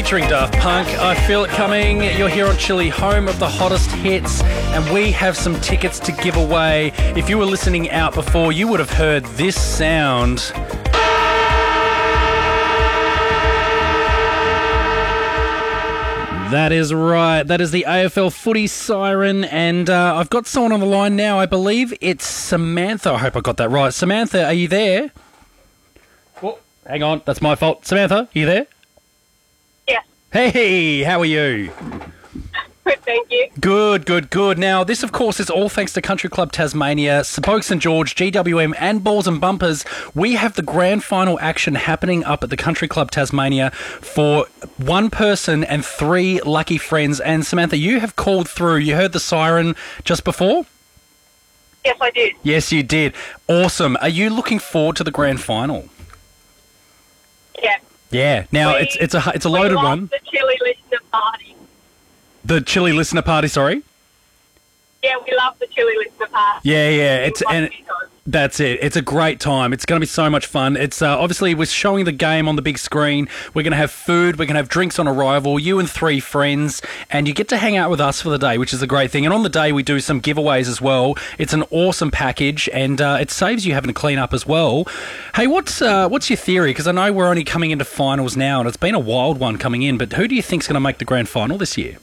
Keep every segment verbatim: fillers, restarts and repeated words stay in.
featuring Daft Punk. I Feel It Coming. You're here on Chili, home of the hottest hits, and we have some tickets to give away. If you were listening out before, you would have heard this sound. That is right. That is the A F L footy siren, and uh, I've got someone on the line now. I believe it's Samantha. I hope I got that right. Samantha, are you there? Oh, hang on. That's my fault. Samantha, are you there? Yeah. Hey, how are you? Good, thank you. Good, good, good. Now, this, of course, is all thanks to Country Club Tasmania, Spoke St George, G W M, and Balls and Bumpers. We have the grand final action happening up at the Country Club Tasmania for one person and three lucky friends. And Samantha, you have called through. You heard the siren just before? Yes, I did. Yes, you did. Awesome. Are you looking forward to the grand final? Yeah. Yeah. Now, We- it's it's a it's a loaded we love one. the Chili listener party. The Chili listener party. Sorry. Yeah, we love the Chili listener party. Yeah, yeah. It's We and. love it. That's it. It's a great time. It's going to be so much fun. It's uh, obviously we're showing the game on the big screen. We're going to have food. We're going to have drinks on arrival. You and three friends, and you get to hang out with us for the day, which is a great thing. And on the day we do some giveaways as well. It's an awesome package, and uh, it saves you having to clean up as well. Hey, what's uh, what's your theory? Because I know we're only coming into finals now, and it's been a wild one coming in. But who do you think's going to make the grand final this year?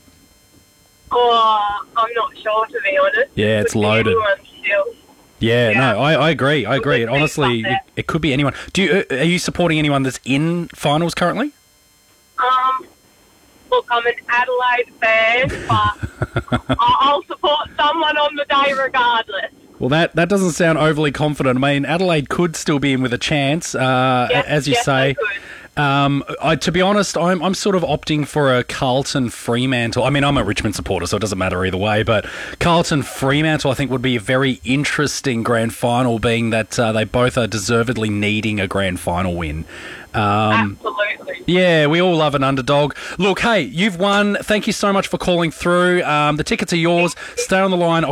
Oh, I'm not sure, to be honest. Yeah, it's Could be loaded. anyone still. Yeah, Yeah. no, I, I agree. I agree. It, Could be honestly, something. it, it could be anyone. Do you, uh, are you supporting anyone that's in finals currently? Um, look, I'm an Adelaide fan, but I- I'll support someone on the day regardless. Well, that, that doesn't sound overly confident. I mean, Adelaide could still be in with a chance, uh, Yes, as you yes, say. they could. Um, I, to be honest, I'm I'm sort of opting for a Carlton Fremantle. I mean, I'm a Richmond supporter, so it doesn't matter either way. But Carlton Fremantle, I think, would be a very interesting grand final, being that uh, they both are deservedly needing a grand final win. Um, Absolutely. Yeah, we all love an underdog. Look, hey, you've won. Thank you so much for calling through. Um, the tickets are yours. Stay on the line.